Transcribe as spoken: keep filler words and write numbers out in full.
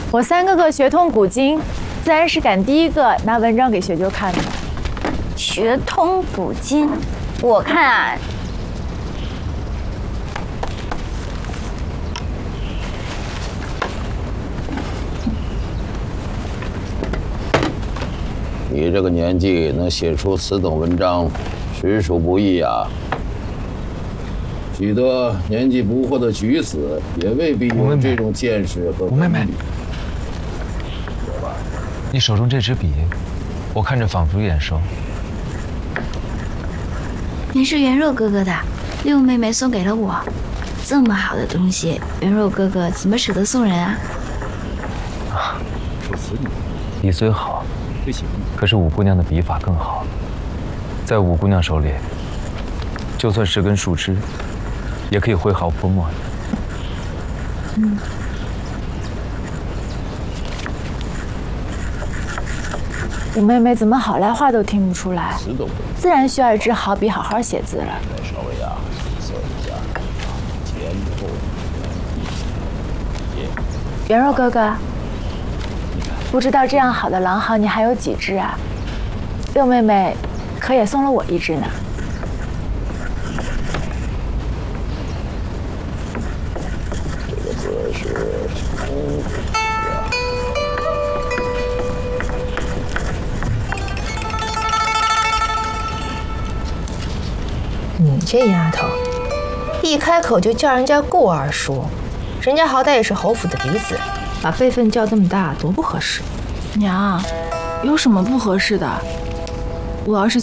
我三哥哥学通古今，自然是赶第一个拿文章给学究看的。 学通古今，我看啊。 你这个年纪能写出此等文章，实属不易啊。许多年纪不惑的举子，也未必有这种见识和吴妹妹，你手中这支笔，我看着仿佛眼熟。 原是元若哥哥的，六妹妹送给了我。这么好的东西，元若哥哥怎么舍得送人啊？ 啊，笔虽好。 可是五姑娘的笔法更好，在五姑娘手里，就算是根树枝，也可以挥毫泼墨。 嗯。五妹妹怎么好赖话都听不出来？自然需要一支好笔好好写字了。 稍微啊，搜一下前后。 元若哥哥。 不知道这样好的狼毫你还有几支啊？六妹妹可也送了我一支呢。 这个字是你这丫头，一开口就叫人家顾二叔，人家好歹也是侯府的嫡子。 把辈分叫这么大，多不合适！ 娘，有什么不合适的？我要是